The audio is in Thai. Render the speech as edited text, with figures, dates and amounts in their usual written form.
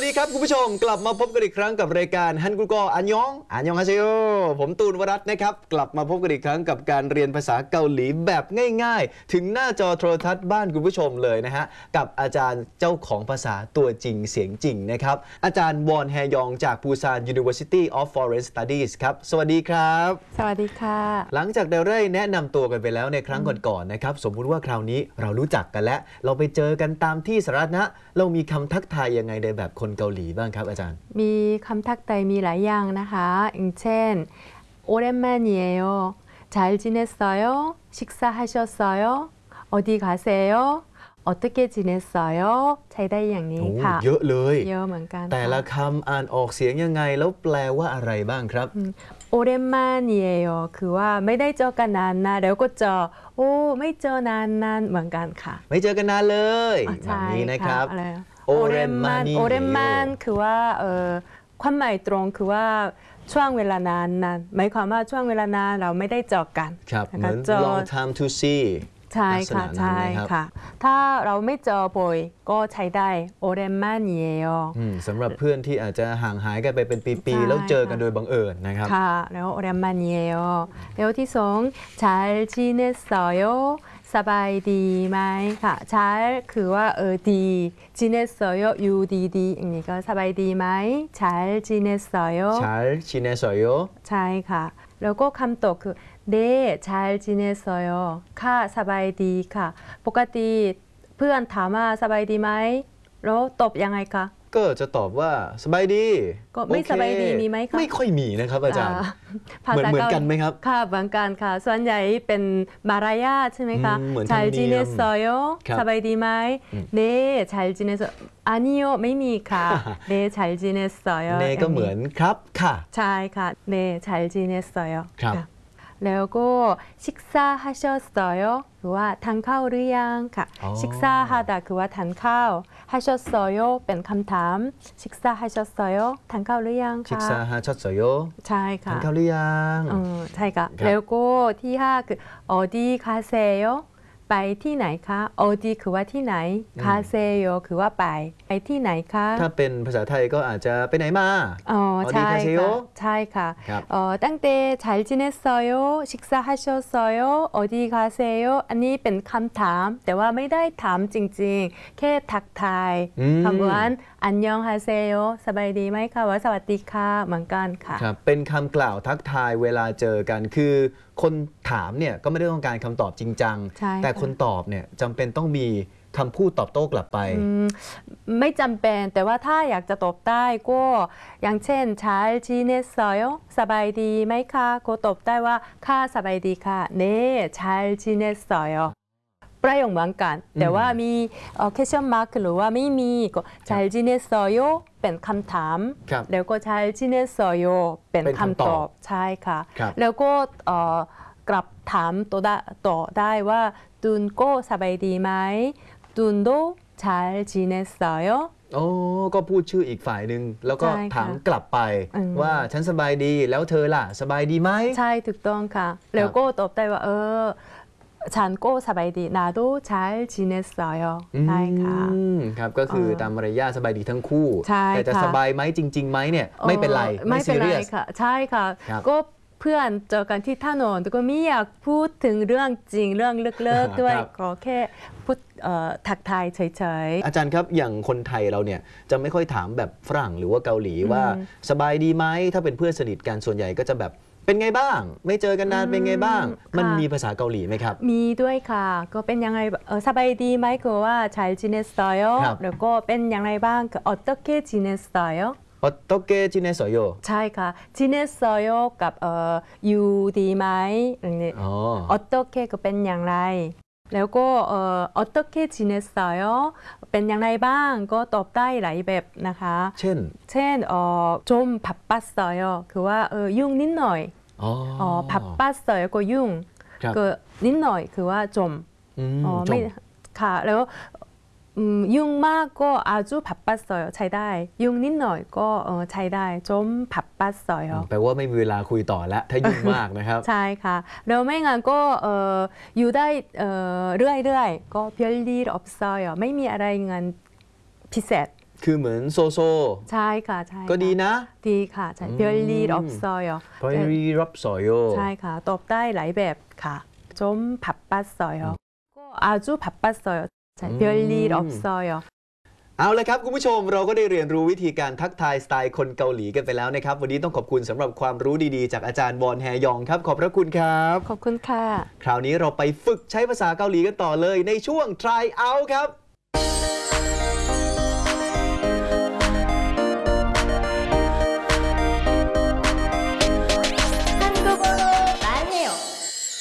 ดีครับคุณผู้ชมกลับมาพบกันอีกครั้งกับรายการฮันกุโกอันยองฮาเซโยผมตูนวรัตน์นะครับกลับมาพบกันอีกครั้งกับการเรียนภาษาเกาหลีแบบง่ายๆถึงหน้าจอโทรทัศน์บ้านคุณผู้ชมเลยนะฮะกับอาจารย์เจ้าของภาษาตัวจริงเสียงจริงนะครับอาจารย์วอนแฮยองจากปูซาน University of Foreign Studies ครับสวัสดีครับสวัสดีค่ะหลังจากได้แนะนำตัวกันไปแล้วในครั้งก่อนๆนะครับสมมุติว่าคราวนี้เรารู้จักกันแล้วเราไปเจอกันตามที่สาธารณะเรามีคำทักทายยังไงในแบบคนเกาหลีบ้างครับอาจารย์มีคำทักทายมีหลายอย่างนะคะอย่างเช่น오랜만이에요 잘 지냈어요 식사하셨어요 어디 가세요 어떻게 지냈어요ใช้ได้อย่างนี้ค่ะเยอะเลยเยอะเหมือนกันแต่ละคำอ่านออกเสียงยังไงแล้วแปลว่าอะไรบ้างครับ 오랜만이에요คือว่าไม่ได้เจอกันนานนะแล้วก็เจอโอ้ไม่เจอนานเหมือนกันค่ะไม่เจอกันนานเลยแบบนี้นะครับโอเรมานคือว่าความหมายตรงคือว่าช่วงเวลานานหมายความว่าช่วงเวลานานเราไม่ได้เจอกันครับเหมือน long time to see ใช่ค่ะใช่ค่ะถ้าเราไม่เจอบ่อยก็ใช้ได้โอเรมานเยโอสำหรับเพื่อนที่อาจจะห่างหายกันไปเป็นปีๆแล้วเจอกันโดยบังเอิญนะครับค่ะแล้วโอเรมานเยโอแล้วที่สอง잘 지냈어요สบายดีไหมค่ะ잘คือว่าดี지냈어요อยู่ดีๆอย่างนี้ก็สบายดีไหม잘 지냈어요 잘 지냈어요 ใช่ค่ะแล้วก็คำตอบคือ네 잘 지냈어요ค่ะสบายดีค่ะปกติเพื่อนถามว่าสบายดีไหมแล้วตอบยังไงคะก็จะตอบว่าสบายดีก็ไม่สบายดีมีไหมคะไม่ค่อยมีนะครับอาจารย์เหมือนกันไหมครับค่ะเหมือนกันค่ะส่วนใหญ่เป็นมารยาทใช่ไหมคะ잘 지냈어요สบายดีไหม네 잘 지냈어요 아니요ไม่มีค่ะ네 잘 지냈어요 เนก็เหมือนครับค่ะใช่ค่ะ네 잘 지냈어요 ครับแล้วก็식사하셨어요คือว่าทานข้าวหรือยังค่ะ식사하다คือว่าทานข้าว하셨어요เป็นคำถาม식사하셨어요ทานข้าวหรือยังค่ะ 식사하셨어요 ใช่ค่ะทานข้าวหรือยังใช่ค่ะแล้วก็ที่5คือ어디 가세요ไปที่ไหนคะ어디คือว่าที่ไหน가세요คือว่าไปที่ไหนคะถ้าเป็นภาษาไทยก็อาจจะไปไหนมาใช่ค่ะใช่ค่ะตั้งแต่잘 지냈어요 식사하셨어요 어디 가세요อันนี้เป็นคำถามแต่ว่าไม่ได้ถามจริงๆแค่ทักทายคำว่าอันยองฮาเซโยสบายดีไหมคะว่าสวัสดีค่ะเหมือนกันค่ะครับเป็นคำกล่าวทักทายเวลาเจอกันคือคนถามเนี่ยก็ไม่ได้ต้องการคำตอบจริงจังแต่คนตอบเนี่ยจำเป็นต้องมีคำพูดตอบโต้กลับไปไม่จำเป็นแต่ว่าถ้าอยากจะตอบได้ก็อย่างเช่น잘 지냈어요สบายดีไหมคะก็ตอบได้ว่าค่ะสบายดีค่ะ네 잘 지냈어요ประโยคเหมือนกันแต่ว่ามีquestion mark หรือว่าไม่มีก็잘 지냈어요เป็นคำถามแล้วก็잘 지냈어요เป็นคำตอบใช่ค่ะแล้วก็กลับถามต่อได้ว่าตุนก็สบายดีไหมตุนโด잘 지냈어요 โอ้ก็พูดชื่ออีกฝ่ายหนึ่งแล้วก็ถามกลับไปว่าฉันสบายดีแล้วเธอล่ะสบายดีไหมใช่ถูกต้องค่ะแล้วก็ตอบได้ว่าฉันก็สบายดี나도 잘 지냈어요ใช่ค่ะครับก็คือตามมารยาทสบายดีทั้งคู่แต่จะสบายไหมจริงๆไหมเนี่ยไม่เป็นไรไม่ซีเรียสค่ะใช่ค่ะก็เพื่อนเจอกันที่ถนนแต่ก็ไม่อยากพูดถึงเรื่องจริงเรื่องลึกๆด้วยก็แค่พูดทักทายเฉยๆอาจารย์ครับอย่างคนไทยเราเนี่ยจะไม่ค่อยถามแบบฝรั่งหรือว่าเกาหลีว่าสบายดีไหมถ้าเป็นเพื่อนสนิทกันส่วนใหญ่ก็จะแบบเป็นไงบ้างไม่เจอกันนานเป็นไงบ้างมันมีภาษาเกาหลีไหมครับมีด้วยค่ะก็เป็นยังไงสบายดีไหมก็ว่า잘 지냈어요แล้วก็เป็นยังไงบ้างก็어떻게 지냈어요 어떻게 지냈어요 ใช่ค่ะ지냈어요กับอยู่ดีไหมอย่างนี้어떻게ก็เป็นอย่างไรแล้วก็어떻게 지냈어요เป็นอย่างไรบ้างก็ตอบได้หลายแบบนะคะเช่น좀 바빴어요คือว่ายุ่งนิดหน่อย바빴어요ก็ยุ่งก็นิดหน่อยคือว่าจมไม่ค่ะแล้วยุ่งมากก็아주 바빴어요ใช้ได้ยุ่งนิดหน่อยก็ใช้ได้좀 바빴어요 แปลว่าไม่มีเวลาคุยต่อแล้วถ้ายุ่งมากนะครับใช่ค่ะแล้วไม่งั้นก็อยู่ได้เรื่อยๆก็별일 없어요ไม่มีอะไรงานพิเศษคือเหมือนโซโซใช่ค่ะใช่ค่ะก็ดีนะดีค่ะใช่별일 없어요 พอรีรับสอยโยใช่ค่ะตอบได้หลายแบบค่ะ좀 바빴어요 아주 바빴어요ใช่ 별일 없어요 เอาละครับคุณผู้ชมเราก็ได้เรียนรู้วิธีการทักทายสไตล์คนเกาหลีกันไปแล้วนะครับวันนี้ต้องขอบคุณสำหรับความรู้ดีๆจากอาจารย์วอนแฮยองครับขอบพระคุณครับขอบคุณค่ะคราวนี้เราไปฝึกใช้ภาษาเกาหลีกันต่อเลยในช่วง try out ครับ